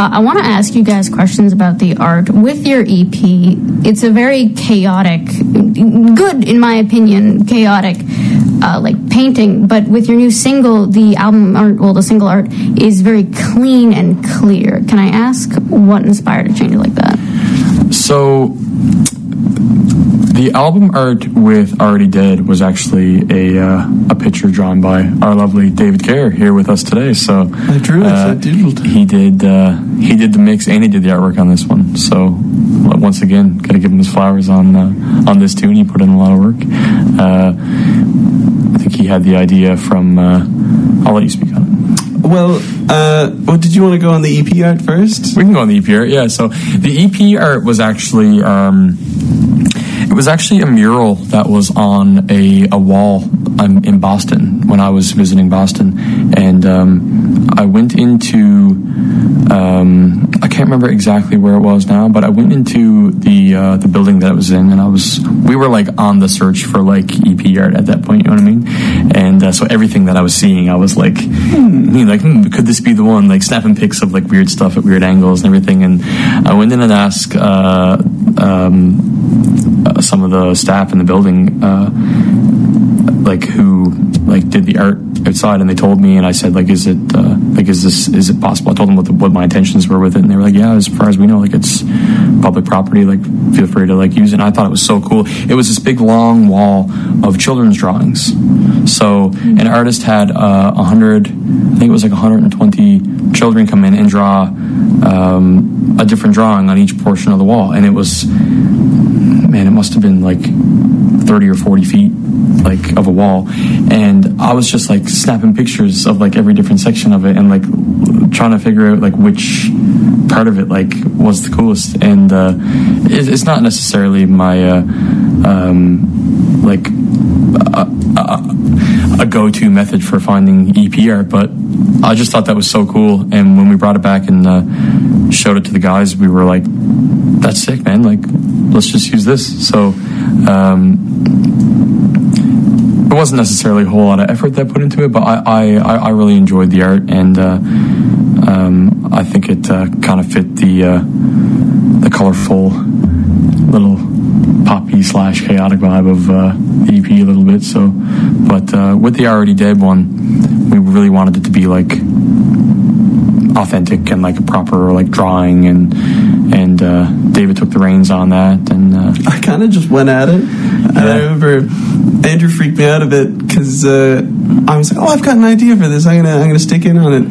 I want to ask you guys questions about the art. With your EP, it's a very chaotic, good in my opinion, chaotic painting, but with your new single, the album art, the single art is very clean and clear. Can I ask what inspired a change like that? So the album art with Already Dead was actually a picture drawn by our lovely David Kerr here with us today. So I drew it. I doodled. He did the mix and he did the artwork on this one. So once again, got to give him his flowers on this tune. He put in a lot of work. I think he had the idea from. I'll let you speak on it. Well, did you want to go on the EP art first? We can go on the EP art. Yeah. So the EP art was actually. It was actually a mural that was on a wall in Boston when I was visiting Boston, and I went into I can't remember exactly where it was now, but I went into the building that it was in, and we were like on the search for like EP art at that point, you know what I mean? And so everything that I was seeing, I was like, could this be the one? Like snapping pics of like weird stuff at weird angles and everything, and I went in and asked some of the staff in the building who did the art outside, and they told me, and I said is it possible? I told them what my intentions were with it, and they were like, yeah, as far as we know, it's public property, feel free to use it. And I thought it was so cool. It was this big long wall of children's drawings. So an artist had 100, I think it was 120 children come in and draw a different drawing on each portion of the wall, and it was, man, it must have been 30 or 40 feet of a wall, and I was just snapping pictures of every different section of it, and trying to figure out which part of it was the coolest. And it's not necessarily my a go-to method for finding EP art, but I just thought that was so cool. And when we brought it back and showed it to the guys, we were like, that's sick, man, let's just use this. So it wasn't necessarily a whole lot of effort that I put into it, but I really enjoyed the art, and I think it kind of fit the colorful little poppy / chaotic vibe of the EP a little bit. So, but with the Already Dead one, we really wanted it to be authentic and a proper drawing, and David took the reins on that, and I kind of just went at it. And I remember Andrew freaked me out a bit because I was like, I've got an idea for this. I'm gonna stick in on it,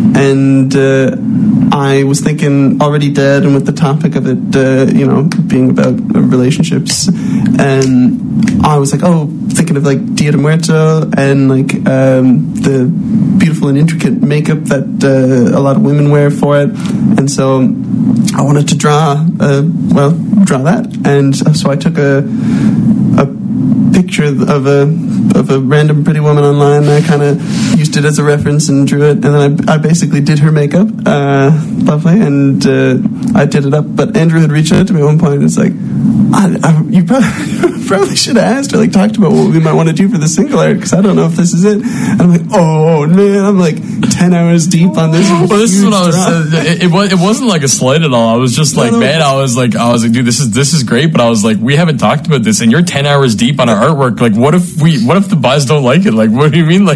and I was thinking Already Dead, and with the topic of it, being about relationships, and I was thinking of Dia de Muerto and the beautiful and intricate makeup that a lot of women wear for it, and so I wanted to draw that, and so I took a picture of a random pretty woman online, and I kind of used it as a reference and drew it, and then I basically did her makeup, lovely, and I did it up. But Andrew had reached out to me at one point, and it's you probably should have asked or talked about what we might want to do for the single art, because I don't know if this is it. And I'm oh man, I'm 10 hours deep on this. Well, this is what I was saying. It wasn't a slight at all. I was just man, I was like, dude, this is great, but I was we haven't talked about this, and you're 10 hours deep on our artwork. What if the guys don't like it? What do you mean?